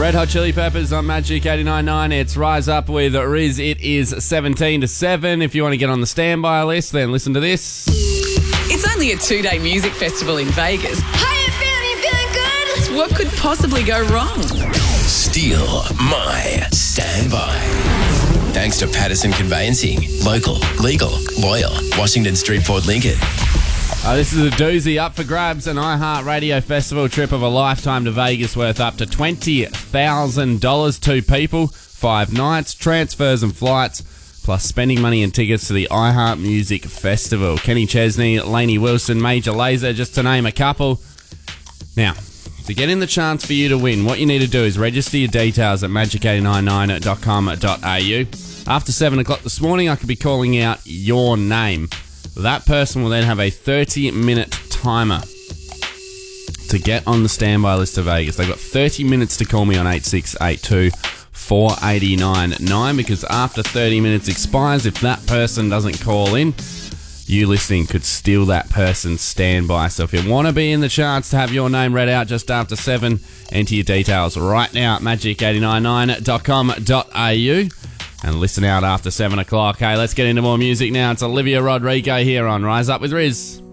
Red Hot Chili Peppers on Magic 89.9. It's Rise Up with Riz. It is 17 to 7. If you want to get on the standby list, then listen to this. It's only a 2-day music festival in Vegas. How you feeling? You feeling good? What could possibly go wrong? Steal my standby. Thanks to Patterson Conveyancing. Local, legal, loyal. Washington Street, Port Lincoln. This is a doozy up for grabs, an iHeartRadio Festival trip of a lifetime to Vegas worth up to $20,000. 2 people, 5 nights, transfers and flights, plus spending money and tickets to the iHeart Music Festival. Kenny Chesney, Lainey Wilson, Major Lazer, just to name a couple. Now, to get in the chance for you to win, what you need to do is register your details at magic899.com.au. After 7 o'clock this morning, I could be calling out your name. That person will then have a 30-minute timer to get on the standby list to Vegas. They've got 30 minutes to call me on 8682 489 because after 30 minutes expires, if that person doesn't call in, you listening could steal that person's standby. So if you want to be in the chance to have your name read out just after 7, enter your details right now at magic899.com.au. And listen out after 7 o'clock. Hey, let's get into more music now. It's Olivia Rodrigo here on Rise Up with Riz.